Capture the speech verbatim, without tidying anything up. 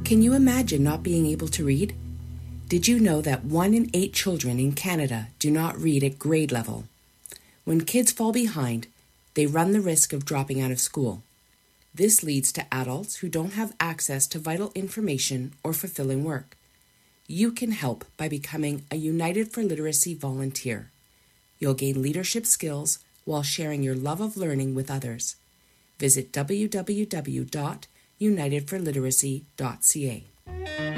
Can you imagine not being able to read? Did you know that one in eight children in Canada do not read at grade level? When kids fall behind, they run the risk of dropping out of school. This leads to adults who don't have access to vital information or fulfilling work. You can help by becoming a United for Literacy volunteer. You'll gain leadership skills while sharing your love of learning with others. Visit w w w dot united for literacy dot c a.